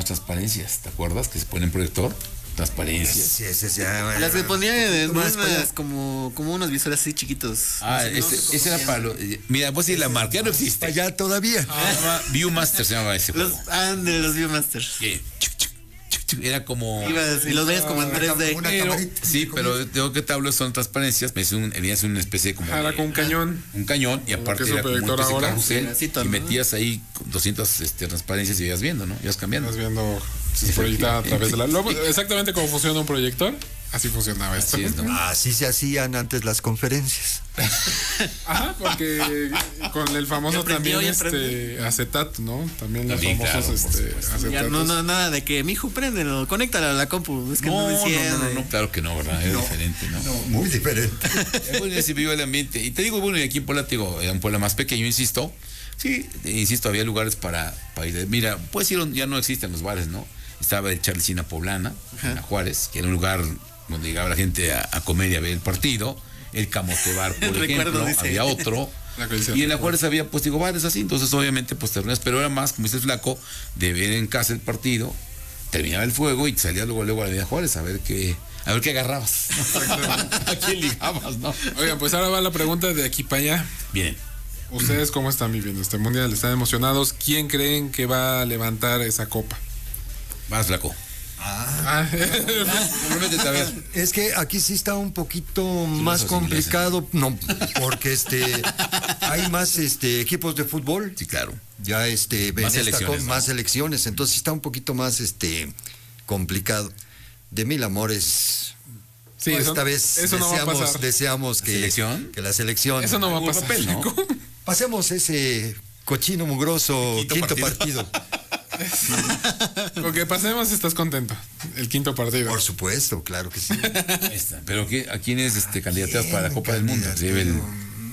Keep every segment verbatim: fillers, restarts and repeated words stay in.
transparencias, ¿te acuerdas? Que se ponen proyector, transparencias. Sí, sí, sí, bueno, Las que ponían en más para allá. unas, como, como unos visores así chiquitos. Ah, No sé, ese, no sé ese cómo era se para llaman. lo, eh, mira, vos decís la marca, ya no existe. Allá todavía. Se llama Viewmaster, se llamaba ese juego. Los, ah, de los Viewmasters. Que, chuc, chuc, chuc, chuc, era como... Ibas y los veías como en tres D. Una Pero, camarita. sí, pero de lo que te hablo son transparencias, es un, es una especie como Era de- con un cañón. un cañón y aparte que es un era como un proyector especie de ahora. carrusel Pedacito, y ¿no? metías ahí doscientas este, transparencias y ibas viendo, ¿no? Ibas cambiando. Estás viendo, se proyecta a través de la... Luego, exactamente como funciona un proyector, así funcionaba esto. Así es, ¿no? Así se hacían antes las conferencias. Ajá, porque con el famoso Ya aprendió, también ya aprendió. este acetato, ¿no? También los También, famosos claro, por este, supuesto. acetatos. Ya no, no, nada de que, mijo, préndelo, conéctalo a la compu. Es que no, No, me no, no, no, enciende. no, claro que no, ¿verdad? Era diferente, ¿no? No, muy diferente. Eh, Bueno, se vivió el ambiente. Y te digo, bueno, y aquí en Puebla, te digo, era un pueblo más pequeño, insisto. Sí, insisto, había lugares para, para ir. Mira, pues ir, ya no existen los bares, ¿no? Estaba el Charlecina Poblana, en la Juárez, que era un lugar donde llegaba la gente a, a comer y a ver el partido. El Camote Bar, por Recuerdo, ejemplo, dice. había otro. La colección. Y en la Juárez había, pues digo, bares así. Entonces, obviamente, pues te reunías, pero era más, como dice el Flaco, de ver en casa el partido, terminaba el fuego y salías luego, luego a la Avenida Juárez a ver qué, a ver qué agarrabas. ¿A quién ligabas, no? Oigan, pues ahora va la pregunta de aquí para allá. Bien. ¿Ustedes cómo están viviendo este mundial? ¿Están emocionados? ¿Quién creen que va a levantar esa copa? Vas, Flaco. Ah, Comprométete a ver. Es que aquí sí está un poquito más los complicado, no, porque este hay más este equipos de fútbol, Sí, claro. ya este en Más esta selecciones, co- ¿no? más selecciones, entonces sí está un poquito más este complicado. De mil amores. sí, Pues eso, esta vez eso no va a deseamos, pasar. deseamos que, selección? que la selección Eso no va a Algún pasar. papel, ¿no? Chico. pasemos ese cochino mugroso Quinto quinto, partido. partido. Con que pasemos estás contento. El quinto partido. Por supuesto, claro que sí. Ahí está. Pero ¿qué, ¿a quiénes este, candidatas para la Copa del Mundo? Se lleve el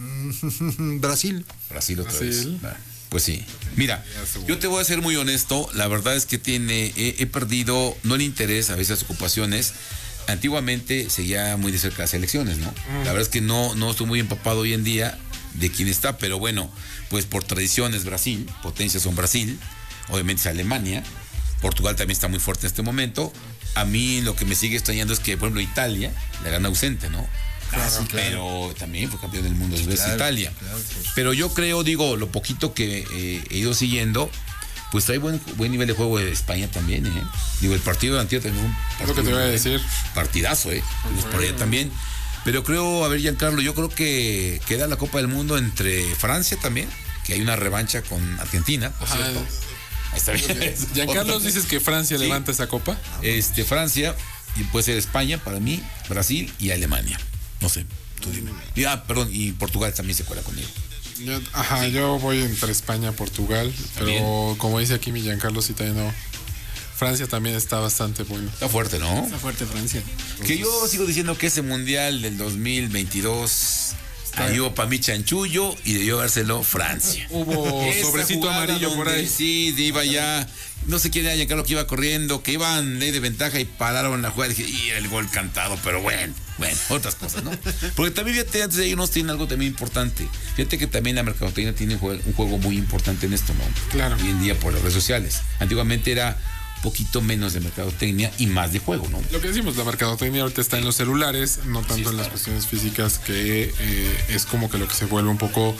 Brasil. Brasil otra Brasil. vez. Ah, Pues sí. Mira, yo te voy a ser muy honesto. La verdad es que tiene, he, he perdido, no el interés, a veces las ocupaciones. Antiguamente seguía muy de cerca las elecciones, ¿no? La verdad es que no, no estoy muy empapado hoy en día de quién está, pero bueno, pues por tradición es Brasil, potencias son Brasil, obviamente es Alemania, Portugal también está muy fuerte en este momento. A mí lo que me sigue extrañando es que, por ejemplo, Italia, la gran ausente, ¿no? Claro, Pero también fue campeón del mundo dos veces Claro, Italia. claro, pues. Pero yo creo, digo, lo poquito que eh, he ido siguiendo, pues trae buen, buen nivel de juego de España también, ¿eh? Digo, el partido de Antier también fue un Es lo que te iba a partido, decir. partidazo, ¿eh? Pues por allá también. Pero creo, a ver, Giancarlo, yo creo que queda la Copa del Mundo entre Francia también, que hay una revancha con Argentina, por Ajá. cierto. Ahí está bien. Giancarlo, dices que Francia Sí. levanta esa copa. Este, Francia, y puede ser España para mí, Brasil y Alemania. No sé, tú dime. Y, ah, perdón, y Portugal también se cuela conmigo. Yo, ajá, yo voy entre España y Portugal, pero Bien. como dice aquí mi Giancarlo, sí también no. Francia también está bastante bueno. Está fuerte, ¿no? Está fuerte Francia. Que yo sigo diciendo que ese mundial del dos mil veintidós ahí hubo para mí chanchullo y debió dárselo Francia. Hubo Esa sobrecito jugada amarillo por donde ahí. Sí, iba ya. No sé quién era Giancarlo que iba corriendo, que iban ley de ventaja y pararon la jugada. Y dije, y el gol cantado, pero bueno, bueno, otras cosas, ¿no? Porque también, fíjate, antes de irnos tiene algo también importante. Fíjate que también la mercadotecnia tiene un juego, un juego muy importante en esto, ¿no? Claro. Hoy en día por las redes sociales. Antiguamente era un poquito menos de mercadotecnia y más de juego, ¿no? Lo que decimos, la mercadotecnia ahorita está en los celulares, no tanto Sí, en las claro. cuestiones físicas, que eh, es como que lo que se vuelve un poco,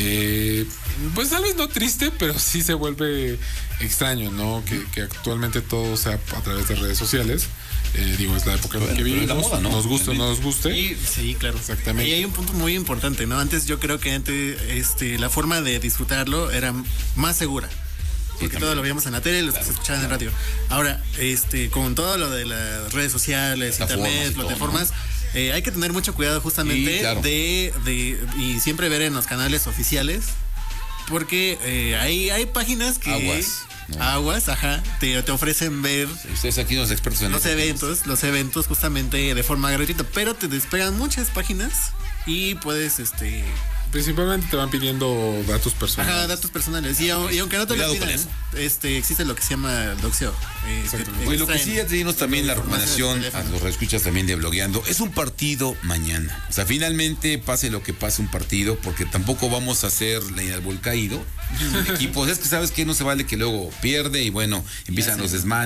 eh, pues tal vez no triste, pero sí se vuelve extraño, ¿no? Que, que actualmente todo sea a través de redes sociales. Eh, digo, es la época en la que Bueno, pero es la vivimos, moda, ¿no? nos guste o no nos guste. Y, sí, claro. Exactamente. Y hay un punto muy importante, ¿no? Antes yo creo que antes este, la forma de disfrutarlo era más segura. Porque todo lo veíamos en la tele, lo Claro, escuchaban en radio. Ahora, este, con todo lo de las redes sociales, Plataformas internet, y todo, plataformas, eh, hay que tener mucho cuidado justamente Sí, claro. de, de y siempre ver en los canales oficiales, porque eh, hay, hay páginas que Aguas, ¿no? aguas, ajá, te, te ofrecen ver Ustedes aquí los expertos en los eso. eventos, los eventos justamente de forma gratuita, pero te despegan muchas páginas y puedes, este, Principalmente te van pidiendo datos personales. ajá, datos personales. Y, au- y aunque no te lo Cuidado con pidan, eso. este, existe lo que se llama doxeo. Eh, Exactamente. te- Oye, lo que extraen sí ya te dimos también la información recomendación del a teléfono. los reescuchas también de blogueando, es un partido mañana. O sea, finalmente pase lo que pase un partido, porque tampoco vamos a hacer leña al caído. El equipo, es que sabes que no se vale que luego pierde y bueno, empiezan sé. los desmanes.